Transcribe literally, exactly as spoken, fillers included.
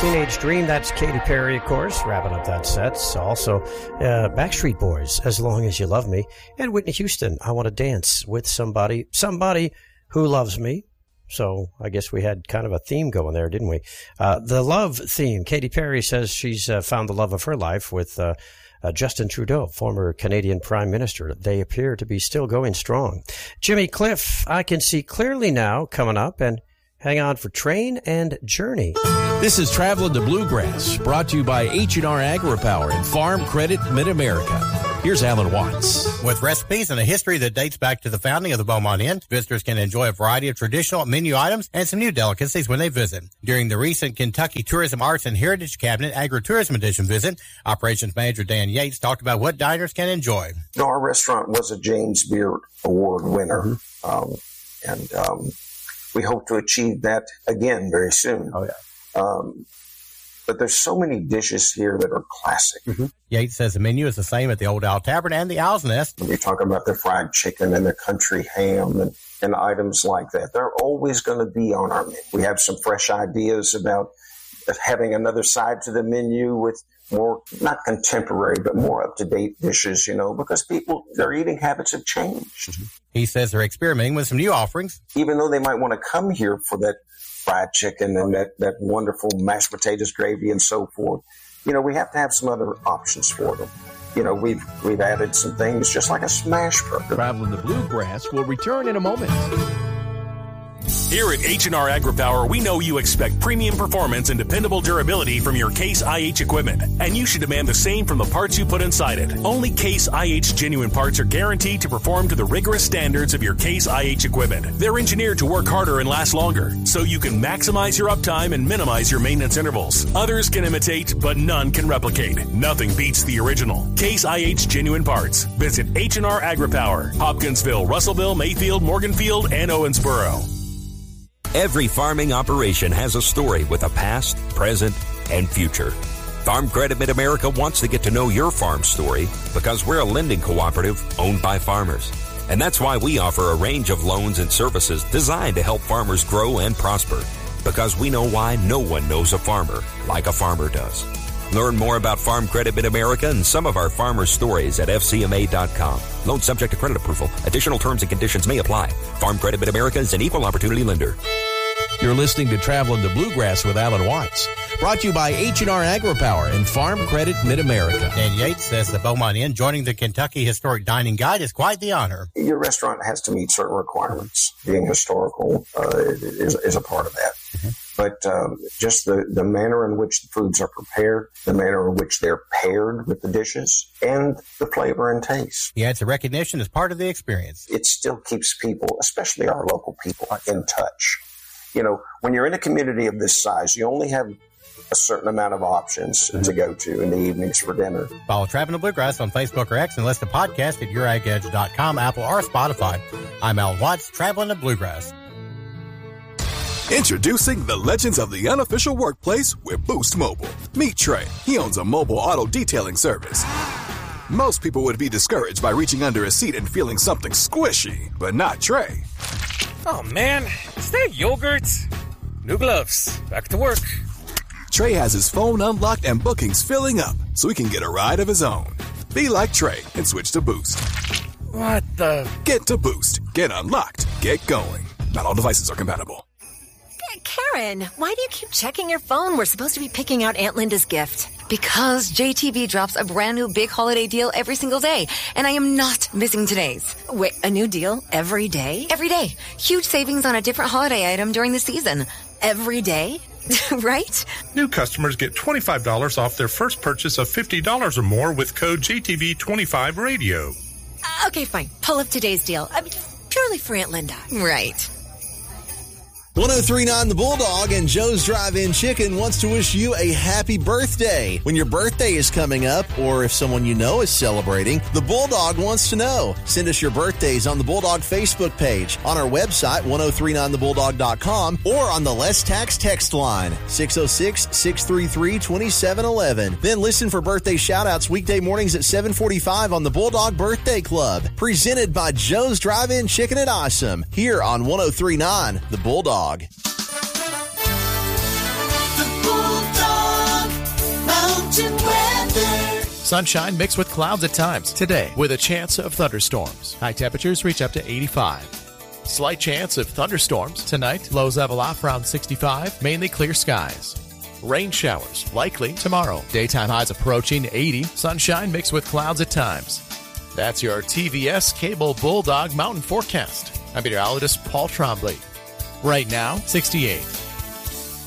Teenage Dream, that's Katy Perry, of course, wrapping up that set. Also, uh, Backstreet Boys, As Long As You Love Me, and Whitney Houston, I Want to Dance with Somebody, Somebody Who Loves Me. So I guess we had kind of a theme going there, didn't we? Uh, the love theme. Katy Perry says she's uh, found the love of her life with uh, uh, Justin Trudeau, former Canadian Prime Minister. They appear to be still going strong. Jimmy Cliff, I Can See Clearly Now, coming up, and hang on for Train and Journey. This is Traveling to Bluegrass, brought to you by H and R AgriPower and Farm Credit Mid-America. Here's Alan Watts. With recipes and a history that dates back to the founding of the Beaumont Inn, visitors can enjoy a variety of traditional menu items and some new delicacies when they visit. During the recent Kentucky Tourism Arts and Heritage Cabinet Agritourism Edition visit, Operations Manager Dan Yates talked about what diners can enjoy. You know, our restaurant was a James Beard Award winner, mm-hmm. um, and um, we hope to achieve that again very soon. Oh, yeah. Um, But there's so many dishes here that are classic. Mm-hmm. Yates says the menu is the same at the Old Owl Tavern and the Owl's Nest. When you talk about the fried chicken and the country ham and, and items like that, they're always going to be on our menu. We have some fresh ideas about having another side to the menu with more, not contemporary, but more up-to-date dishes, you know, because people, their eating habits have changed. Mm-hmm. He says they're experimenting with some new offerings. Even though they might want to come here for that fried chicken and that, that wonderful mashed potatoes gravy and so forth. You know, we have to have some other options for them. You know, we've we've added some things just like a smash burger. Traveling to Bluegrass will return in a moment. Here at H and R AgriPower, we know you expect premium performance and dependable durability from your Case I H equipment, and you should demand the same from the parts you put inside it. Only Case I H genuine parts are guaranteed to perform to the rigorous standards of your Case I H equipment. They're engineered to work harder and last longer, so you can maximize your uptime and minimize your maintenance intervals. Others can imitate, but none can replicate. Nothing beats the original. Case I H genuine parts. Visit H and R AgriPower, Hopkinsville, Russellville, Mayfield, Morganfield, and Owensboro. Every farming operation has a story with a past, present, and future. Farm Credit Mid-America wants to get to know your farm story because we're a lending cooperative owned by farmers. And that's why we offer a range of loans and services designed to help farmers grow and prosper, because we know why no one knows a farmer like a farmer does. Learn more about Farm Credit Mid-America and some of our farmers' stories at F C M A dot com. Loan subject to credit approval. Additional terms and conditions may apply. Farm Credit Mid-America is an equal opportunity lender. You're listening to Traveling to Bluegrass with Alan Watts, brought to you by H and R AgriPower and Farm Credit Mid-America. Dan Yates says the Beaumont Inn joining the Kentucky Historic Dining Guide is quite the honor. Your restaurant has to meet certain requirements. Being historical uh, is, is a part of that. Mm-hmm. But um, just the, the manner in which the foods are prepared, the manner in which they're paired with the dishes, and the flavor and taste. He adds the recognition as part of the experience. It still keeps people, especially our local people, in touch. You know, when you're in a community of this size, you only have a certain amount of options mm-hmm. to go to in the evenings for dinner. Follow Traveling to Bluegrass on Facebook or X and listen to podcast at your ag edge dot com, Apple, or Spotify. I'm Alan Watts, Traveling to Bluegrass. Introducing the legends of the unofficial workplace with Boost Mobile. Meet Trey. He owns a mobile auto detailing service. Most people would be discouraged by reaching under a seat and feeling something squishy, but not Trey. Oh man, is that yogurt? New gloves. Back to work. Trey has his phone unlocked and bookings filling up, so he can get a ride of his own. Be like Trey and switch to Boost. What the? Get to Boost. Get unlocked. Get going. Not all devices are compatible. Karen, why do you keep checking your phone? We're supposed to be picking out Aunt Linda's gift. Because J T V drops a brand new big holiday deal every single day, and I am not missing today's. Wait, a new deal every day? Every day. Huge savings on a different holiday item during the season. Every day? Right? New customers get twenty-five dollars off their first purchase of fifty dollars or more with code J T V twenty-five radio. Uh, okay, fine. Pull up today's deal. I mean, purely for Aunt Linda. Right. one oh three point nine The Bulldog and Joe's Drive-In Chicken wants to wish you a happy birthday. When your birthday is coming up, or if someone you know is celebrating, the Bulldog wants to know. Send us your birthdays on the Bulldog Facebook page, on our website, ten thirty-nine the bulldog dot com, or on the Less Tax text line, six oh six, six three three, two seven one one. Then listen for birthday shout-outs weekday mornings at seven forty-five on the Bulldog Birthday Club, presented by Joe's Drive-In Chicken at Awesome, here on ten thirty-nine The Bulldog. The Bulldog. Sunshine mixed with clouds at times today with a chance of thunderstorms. High temperatures reach up to eighty-five. Slight chance of thunderstorms tonight. Lows level off around sixty-five. Mainly clear skies. Rain showers likely tomorrow. Daytime highs approaching eighty. Sunshine mixed with clouds at times. That's your T V S Cable Bulldog Mountain Forecast. I'm meteorologist Paul Trombley. Right now, sixty-eight.